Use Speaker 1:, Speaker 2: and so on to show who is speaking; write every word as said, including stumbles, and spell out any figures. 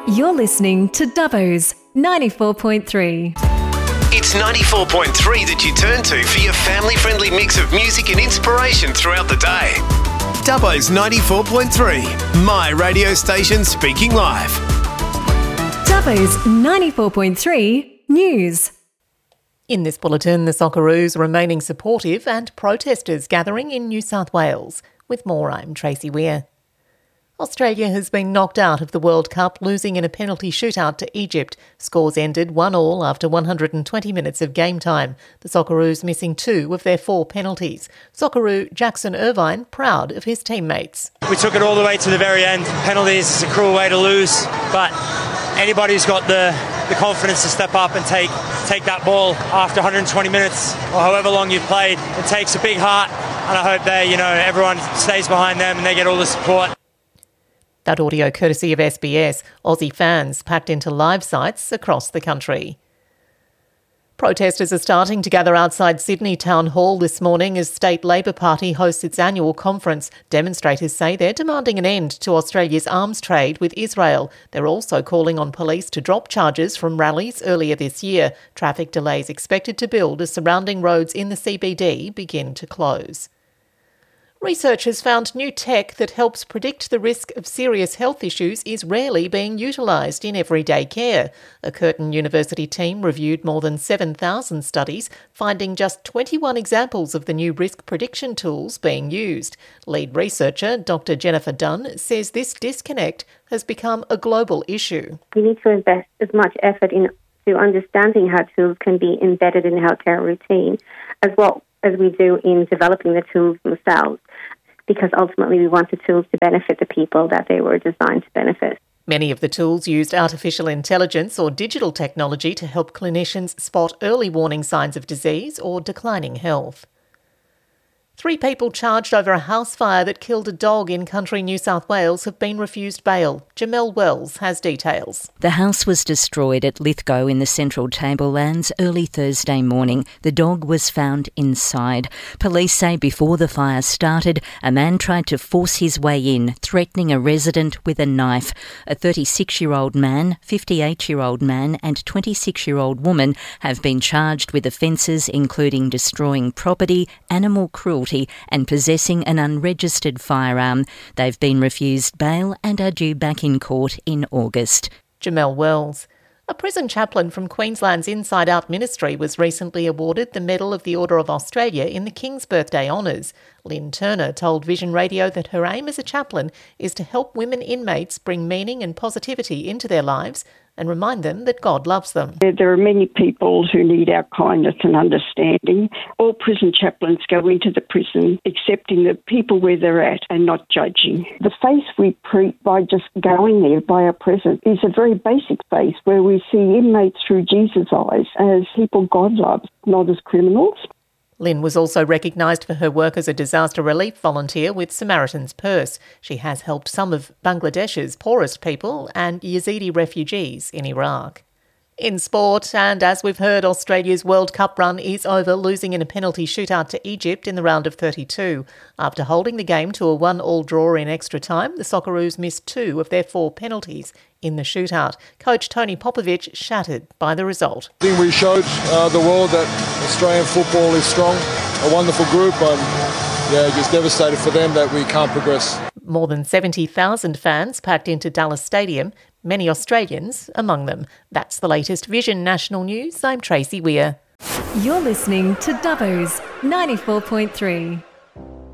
Speaker 1: You're listening to Dubbo's ninety-four point three.
Speaker 2: It's ninety-four point three that you turn to for your family-friendly mix of music and inspiration throughout the day. Dubbo's ninety-four point three, my radio station speaking live.
Speaker 1: Dubbo's ninety-four point three News.
Speaker 3: In this bulletin, the Socceroos remaining supportive and protesters gathering in New South Wales. With more, I'm Tracy Weir. Australia has been knocked out of the World Cup, losing in a penalty shootout to Egypt. Scores ended one all after one hundred twenty minutes of game time. The Socceroos missing two of their four penalties. Socceroo Jackson Irvine proud of his teammates.
Speaker 4: We took it all the way to the very end. Penalties is a cruel way to lose, but anybody who's got the, the confidence to step up and take take that ball after one hundred twenty minutes or however long you've played, it takes a big heart, and I hope they, you know, everyone stays behind them and they get all the support.
Speaker 3: That audio courtesy of S B S. Aussie fans packed into live sites across the country. Protesters are starting to gather outside Sydney Town Hall this morning as State Labor Party hosts its annual conference. Demonstrators say they're demanding an end to Australia's arms trade with Israel. They're also calling on police to drop charges from rallies earlier this year. Traffic delays expected to build as surrounding roads in the C B D begin to close. Research has found new tech that helps predict the risk of serious health issues is rarely being utilised in everyday care. A Curtin University team reviewed more than seven thousand studies, finding just twenty-one examples of the new risk prediction tools being used. Lead researcher Doctor Jennifer Dunn says this disconnect has become a global issue.
Speaker 5: We need to invest as much effort into understanding how tools can be embedded in the healthcare routine as well as we do in developing the tools themselves, because ultimately we want the tools to benefit the people that they were designed to benefit.
Speaker 3: Many of the tools used artificial intelligence or digital technology to help clinicians spot early warning signs of disease or declining health. Three people charged over a house fire that killed a dog in country New South Wales have been refused bail. Jamel Wells has details.
Speaker 6: The house was destroyed at Lithgow in the Central Tablelands early Thursday morning. The dog was found inside. Police say before the fire started, a man tried to force his way in, threatening a resident with a knife. A thirty-six-year-old man, fifty-eight-year-old man and twenty-six-year-old woman have been charged with offences including destroying property, animal cruelty and possessing an unregistered firearm. They've been refused bail and are due back in court in August.
Speaker 3: Jamel Wells. A prison chaplain from Queensland's Inside Out Ministry was recently awarded the Medal of the Order of Australia in the King's Birthday Honours. Lynn Turner told Vision Radio that her aim as a chaplain is to help women inmates bring meaning and positivity into their lives and remind them that God loves them.
Speaker 7: There are many people who need our kindness and understanding. All prison chaplains go into the prison accepting the people where they're at and not judging. The faith we preach by just going there, by our presence, is a very basic faith where we see inmates through Jesus' eyes as people God loves, not as criminals.
Speaker 3: Lynn was also recognised for her work as a disaster relief volunteer with Samaritan's Purse. She has helped some of Bangladesh's poorest people and Yazidi refugees in Iraq. In sport, and as we've heard, Australia's World Cup run is over, losing in a penalty shootout to Egypt in the round of thirty-two. After holding the game to a one-all draw in extra time, the Socceroos missed two of their four penalties in the shootout. Coach Tony Popovich shattered by the result.
Speaker 8: I think we showed uh, the world that Australian football is strong, a wonderful group, and yeah, just devastated for them that we can't progress.
Speaker 3: More than seventy thousand fans packed into Dallas Stadium, many Australians among them. That's the latest Vision National News. I'm Tracy Weir.
Speaker 1: You're listening to Dubbo's ninety-four point three.